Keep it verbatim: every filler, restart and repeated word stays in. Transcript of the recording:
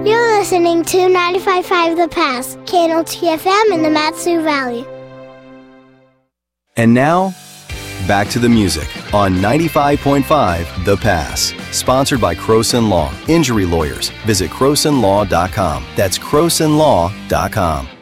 You're listening to ninety-five point five The Pass, K N O T F M in the Mat-Su Valley. And now, back to the music on ninety-five point five The Pass. Sponsored by Croson Law. Injury lawyers. Visit croson law dot com. That's croson law dot com.